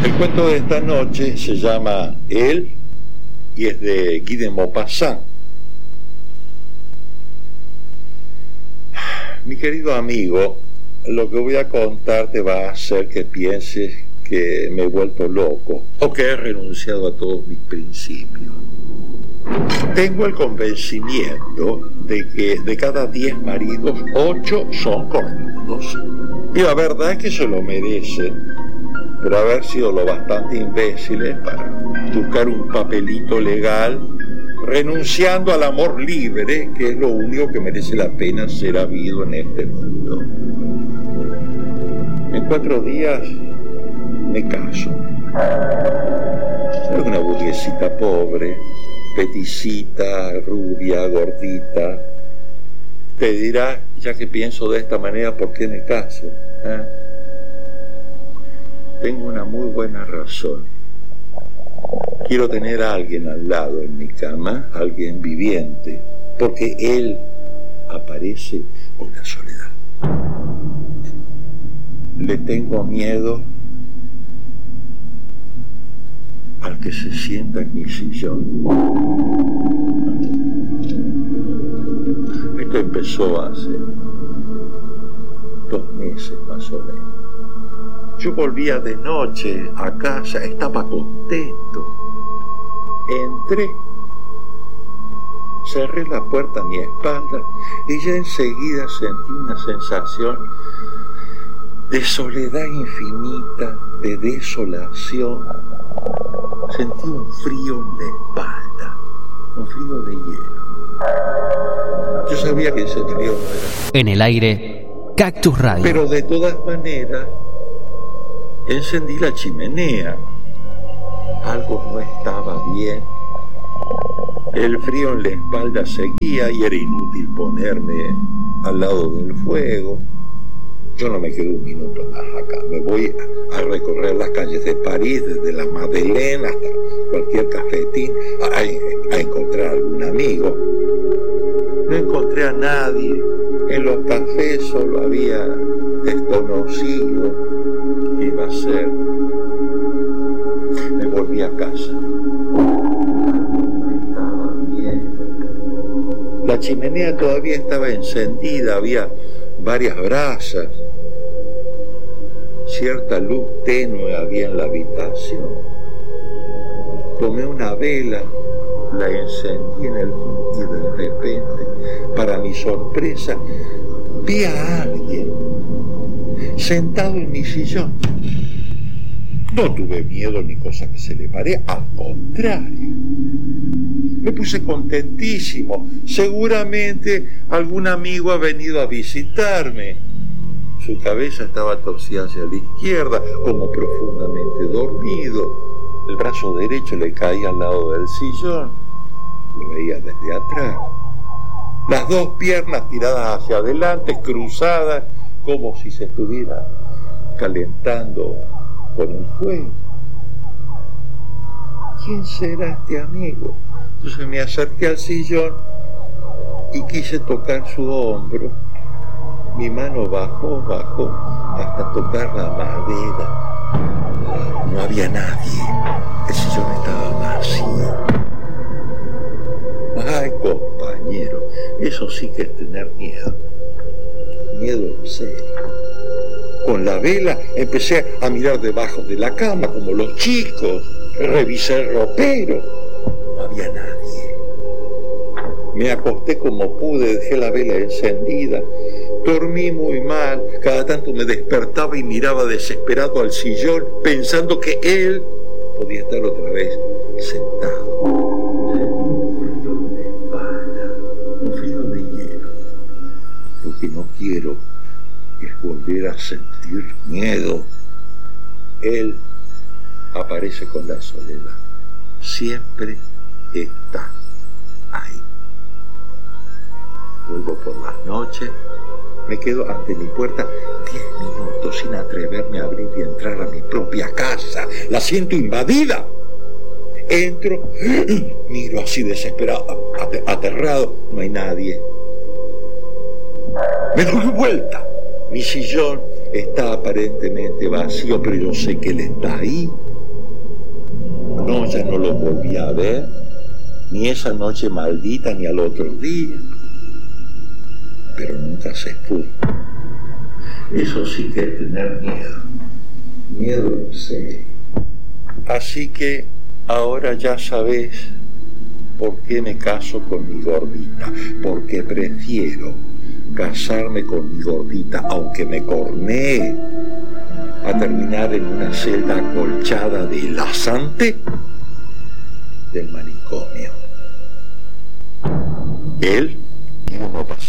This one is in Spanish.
El cuento de esta noche se llama Él y es de Guy de Maupassant. Mi querido amigo, lo que voy a contar te va a hacer que pienses que me he vuelto loco o que he renunciado a todos mis principios. Tengo el convencimiento de que de cada 10 maridos, 8 son cornudos. Y la verdad es que se lo merecen por haber sido lo bastante imbéciles para buscar un papelito legal, renunciando al amor libre, que es lo único que merece la pena ser habido en este mundo. En 4 días me caso. Soy una burguesita pobre, peticita, rubia, gordita. Te dirá, ya que pienso de esta manera, ¿por qué me caso? Tengo una muy buena razón. Quiero tener a alguien al lado en mi cama, alguien viviente, porque él aparece con la soledad. Le tengo miedo al que se sienta en mi sillón. Esto empezó hace 2 meses más o menos. Yo volvía de noche a casa, estaba contento. Entré, cerré la puerta a mi espalda y ya enseguida sentí una sensación de soledad infinita, de desolación. Sentí un frío en la espalda, un frío de hielo. Yo sabía que ese frío no era... En el aire, Cactus Radio. Pero de todas maneras, encendí la chimenea. Algo no estaba bien. El frío en la espalda seguía y era inútil ponerme al lado del fuego. Yo no me quedo un minuto más acá. Me voy a recorrer las calles de París, desde la Madeleine hasta cualquier cafetín, a encontrar algún amigo. No encontré a nadie. En los cafés solo había desconocido. ¿Qué iba a hacer? Me volví a casa. No estaba bien. La chimenea todavía estaba encendida, había varias brasas. Cierta luz tenue había en la habitación. Tomé una vela, la encendí en el y de repente, para mi sorpresa, vi a alguien sentado en mi sillón. No tuve miedo ni cosa que se le pare, al contrario. Me puse contentísimo. Seguramente algún amigo ha venido a visitarme. Su cabeza estaba torcida hacia la izquierda, como profundamente dormido. El brazo derecho le caía al lado del sillón. Lo veía desde atrás. Las 2 piernas tiradas hacia adelante, cruzadas, como si se estuviera calentando con un fuego. ¿Quién será este amigo? Entonces me acerqué al sillón y quise tocar su hombro. Mi mano bajó hasta tocar la madera. No había nadie. El sillón estaba vacío. Ay, compañero, eso sí que es tener miedo. Miedo en serio. Con la vela empecé a mirar debajo de la cama, como los chicos. Revisé el ropero. No había nadie. Me acosté como pude, dejé la vela encendida. Dormí muy mal. Cada tanto me despertaba y miraba desesperado al sillón, pensando que él podía estar otra vez sentado. Un frío de espalda, un frío de hielo. Lo que no quiero es volver a sentir miedo. Él aparece con la soledad. Siempre está ahí. Vuelvo por las noches, me quedo ante mi puerta 10 minutos sin atreverme a abrir y entrar a mi propia casa. La siento invadida. Entro, miro así desesperado, aterrado, no hay nadie. Me doy vuelta. Mi sillón está aparentemente vacío, pero yo sé que él está ahí. No, ya no lo volví a ver, ni esa noche maldita ni al otro día. Pero nunca se fue. Eso sí que es tener miedo. Miedo, sí. Así que ahora ya sabes por qué me caso con mi gordita. Porque prefiero casarme con mi gordita, aunque me cornee, a terminar en una celda acolchada de lasante del manicomio. Él y uno pasó.